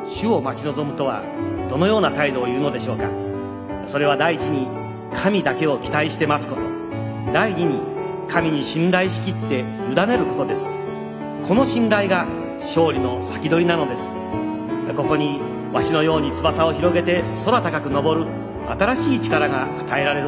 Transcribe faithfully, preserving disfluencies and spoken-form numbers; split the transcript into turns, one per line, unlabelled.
主を待ち望むとはどのような態度を言うのでしょうか。それは第一に神だけを期待して待つこと、第二に神に信頼しきって委ねることです。この信頼が勝利の先取りなのです。ここにわしのように翼を広げて空高く昇る新しい力が与えられる